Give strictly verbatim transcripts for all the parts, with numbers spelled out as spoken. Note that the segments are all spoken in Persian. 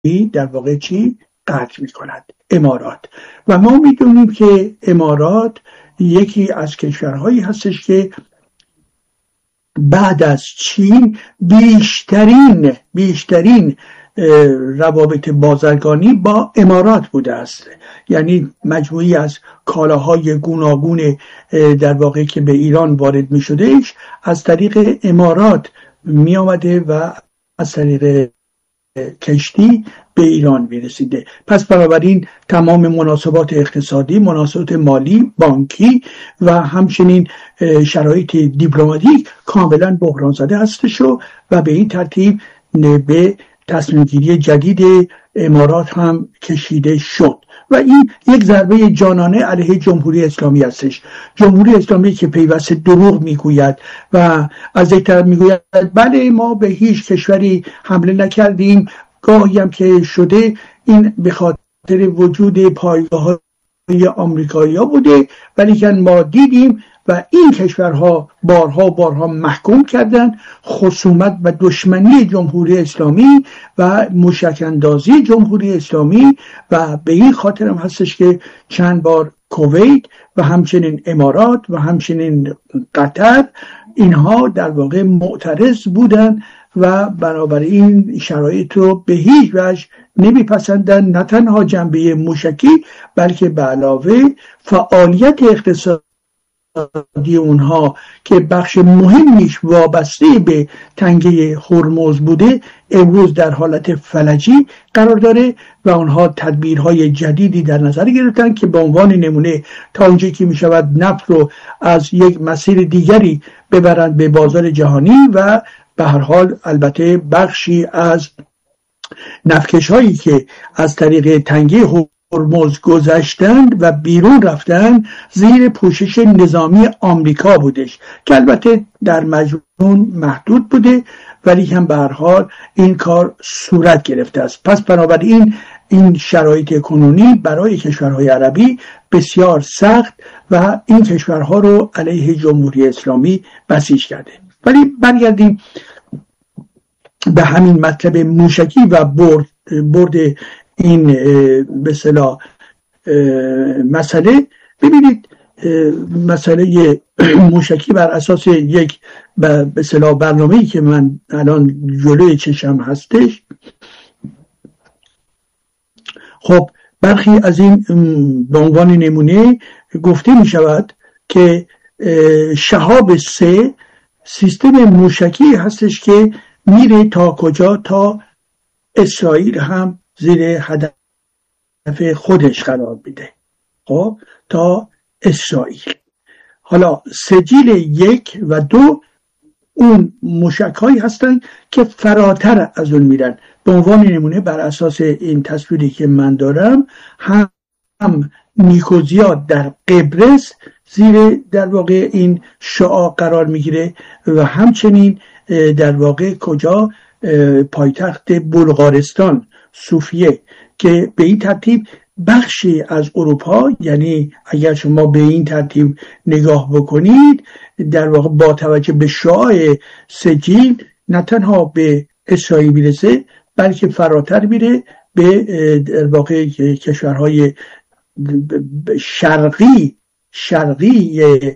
در واقع چی؟ قطع می کند، امارات. و ما می دونیم که امارات یکی از کشورهایی هستش که بعد از چین بیشترین بیشترین روابط بازرگانی با امارات بوده است. یعنی مجموعی از کالاهای گوناگون در واقع که به ایران وارد می شدهش از طریق امارات می آمده و از طریق کشتی به ایران می رسیده. پس بنابراین تمام مناسبات اقتصادی، مناسبات مالی، بانکی و همچنین شرایط دیپلماتیک کاملا بحران زده هستش و به این ترتیب به تصمیم گیری جدید امارات هم کشیده شد و این یک ضربه جانانه علیه جمهوری اسلامی هستش. جمهوری اسلامی که پیوسته دروغ میگوید و از یک طرف میگوید بله ما به هیچ کشوری حمله نکردیم، گاهی هم که شده این به خاطر وجود پایگاه‌های آمریکایی‌ها بوده، ولی که ما دیدیم و این کشورها بارها بارها محکوم کردن خصومت و دشمنی جمهوری اسلامی و موشک‌اندازی جمهوری اسلامی و به این خاطر هم هستش که چند بار کویت و همچنین امارات و همچنین قطر اینها در واقع معترض بودن و بنابراین شرایط رو به هیچ وجه نمیپسندن، نه تنها جنبه موشکی بلکه به علاوه فعالیت اقتصادی اونها که بخش مهمیش وابسته به تنگه هرمز بوده امروز در حالت فلجی قرار داره و اونها تدبیرهای جدیدی در نظر گرفتن که به عنوان نمونه تا اونجایی که میشود نفت رو از یک مسیر دیگری ببرند به بازار جهانی و به هر حال البته بخشی از نفتکش هایی که از طریق تنگه هرمز گذشتند و بیرون رفتند زیر پوشش نظامی آمریکا بودش که البته در مجموع محدود بوده ولی هم به هر حال این کار صورت گرفته است. پس بنابراین این شرایط کنونی برای کشورهای عربی بسیار سخت و این کشورها رو علیه جمهوری اسلامی بسیج کرده. ولی برگردیم به همین مطلب موشکی و برد, برد این به اصطلاح مسئله. ببینید مسئله موشکی بر اساس یک به اصطلاح برنامه‌ای که من الان جلوی چشم هستش، خب برخی از این به عنوان نمونه گفته می شود که شهاب سه سیستم موشکی هستش که میره تا کجا؟ تا اسرائیل هم زیر هدف خودش قرار میده، خب تا اسرائیل. حالا سجیل یک و دو اون موشک هایی هستن که فراتر از اون میرن. به عنوان نمونه بر اساس این تصویری که من دارم هم, هم نیکوزیا در قبرس زیر در واقع این شعاع قرار میگیره و همچنین در واقع کجا؟ پایتخت بلغارستان صوفیه که به این ترتیب بخشی از اروپا، یعنی اگر شما به این ترتیب نگاه بکنید در واقع با توجه به شعاع سجیل نه تنها به اسرائیل میرسه بلکه فراتر میره به در واقع کشورهای شرقی شرقی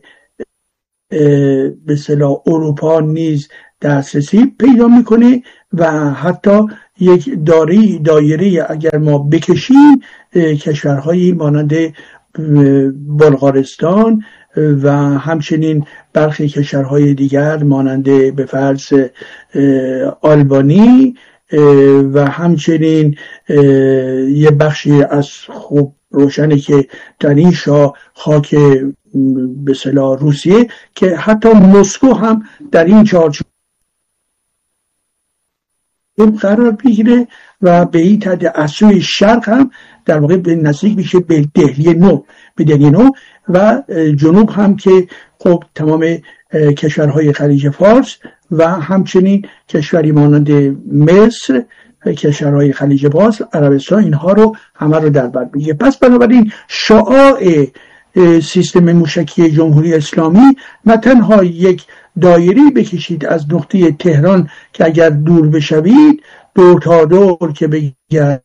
به اصطلاح اروپا نیز دسترسی پیدا میکنه و حتی یک دایره دایره اگر ما بکشیم کشورهایی مانند بلغارستان و همچنین برخی کشورهای دیگر مانند به فرض آلبانی و همچنین یه بخشی از خوب روشنه که در این شاه خاک به اصطلاح روسیه که حتی مسکو هم در این چارچوب قرار بگیره و به این تد از سوی شرق هم در واقع به نزدیک میشه به دهلی نو به دهلی نو و جنوب هم که خب تمام کشورهای خلیج فارس و همچنین کشوری مانند مصر، کشورهای خلیج فارس، عربستان، اینها رو همه رو در بر میگیره. پس بنابراین شعاع سیستم موشکی جمهوری اسلامی نه تنها یک دایره بکشید از نقطه تهران که اگر دور بشوید دور تا دور که بگردد